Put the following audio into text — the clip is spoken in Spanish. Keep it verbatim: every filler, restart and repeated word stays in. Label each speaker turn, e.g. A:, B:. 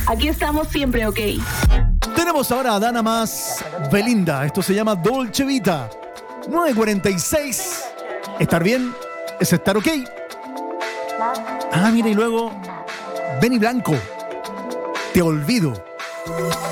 A: Aquí estamos siempre, ok.
B: Tenemos ahora a Dana más Belinda. Esto se llama Dolce Vita. nueve cuarenta y seis. Estar bien es estar ok. Ah, mira, y luego Benny Blanco. Te olvido.